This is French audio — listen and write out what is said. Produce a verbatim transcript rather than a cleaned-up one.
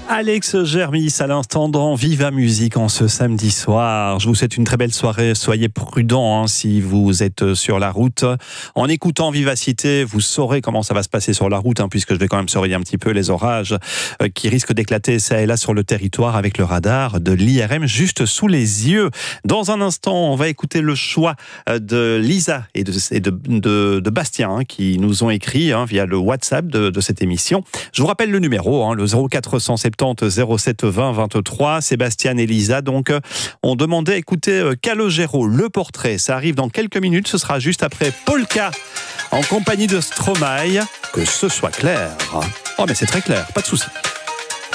Alex Germis à l'instant dans Viva Musique en ce samedi soir. Je vous souhaite une très belle soirée. Soyez prudents hein, si vous êtes sur la route. En écoutant Vivacité, vous saurez comment ça va se passer sur la route, hein, puisque je vais quand même surveiller un petit peu les orages euh, qui risquent d'éclater ça et là sur le territoire avec le radar de l'I R M juste sous les yeux. Dans un instant, on va écouter le choix de Lisa et de, et de, de, de Bastien hein, qui nous ont écrit hein, via le WhatsApp de, de cette émission. Je vous rappelle le numéro, hein, le zéro quatre cent soixante-dix zéro sept vingt vingt-trois. Sébastien et Lisa donc ont demandé à écouter Calogero, le portrait. Ça arrive dans quelques minutes, ce sera juste après Polka en compagnie de Stromae. Que ce soit clair. Oh mais c'est très clair, pas de souci.